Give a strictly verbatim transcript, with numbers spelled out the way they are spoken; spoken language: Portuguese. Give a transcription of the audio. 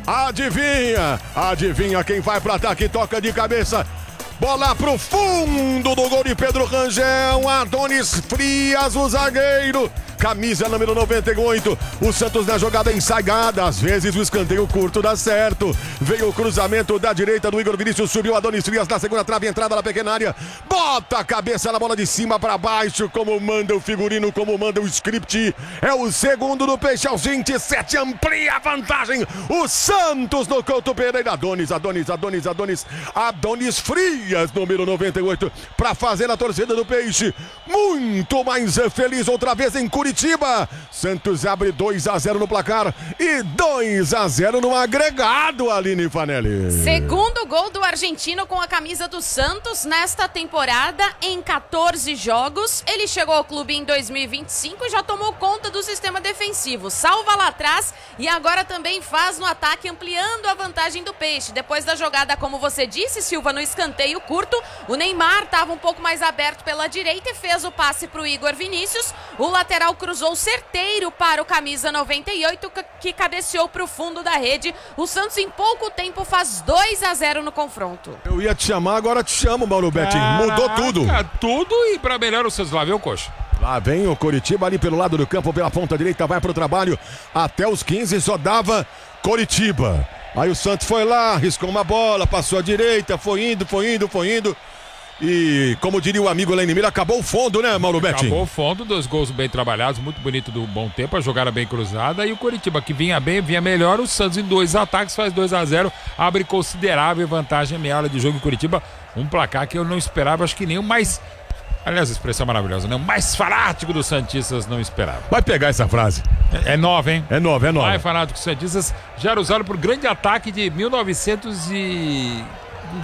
Adivinha, adivinha quem vai pro ataque, toca de cabeça. Bola pro fundo do gol de Pedro Rangel. Adonis Frias, o zagueiro. Camisa número noventa e oito. O Santos na jogada ensaiada. Às vezes o escanteio curto dá certo. Veio o cruzamento da direita do Igor Vinícius. Subiu Adonis Frias na segunda trave. Entrada na pequena área. Bota a cabeça na bola de cima para baixo. Como manda o figurino, como manda o script. É o segundo do Peixe aos vinte e sete. Amplia a vantagem. O Santos no Couto Pereira. Adonis, Adonis, Adonis, Adonis. Adonis Frias, número noventa e oito. Para fazer a torcida do Peixe muito mais feliz outra vez em Curitiba. Curitiba, Santos abre dois a zero no placar e dois a zero no agregado, Aline Fanelli. Segundo gol do argentino com a camisa do Santos nesta temporada em quatorze jogos. Ele chegou ao clube em dois mil e vinte e cinco e já tomou conta do sistema defensivo. Salva lá atrás e agora também faz no ataque, ampliando a vantagem do Peixe. Depois da jogada, como você disse, Silva, no escanteio curto, o Neymar estava um pouco mais aberto pela direita e fez o passe para o Igor Vinícius. O lateral cruzou certeiro para o camisa noventa e oito, que cabeceou para o fundo da rede. O Santos em pouco tempo faz dois a zero no confronto. Eu ia te chamar, agora te chamo, Mauro Betting. Mudou tudo. Tudo e para melhor o Santos. Lá vem o Coxa. Lá vem o Coritiba ali pelo lado do campo, pela ponta direita, vai pro trabalho. Até os quinze só dava Coritiba. Aí o Santos foi lá, arriscou uma bola, passou à direita, foi indo, foi indo, foi indo. E, como diria o amigo Lenimir, acabou o fundo, né, Mauro Betting? Acabou o fundo, dois gols bem trabalhados, muito bonito do bom tempo, a jogada bem cruzada. E o Coritiba, que vinha bem, vinha melhor. O Santos em dois ataques faz dois a zero, abre considerável vantagem, meia hora de jogo em Curitiba. Um placar que eu não esperava, acho que nem o mais... Aliás, a expressão maravilhosa, né? O mais fanático dos Santistas não esperava. Vai pegar essa frase. É, é nova, hein? É nova, é nova. Mais fanático dos Santistas, já era usado por grande ataque de mil novecentos e